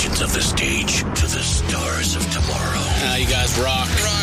legends of the stage to the stars of tomorrow. You guys rock.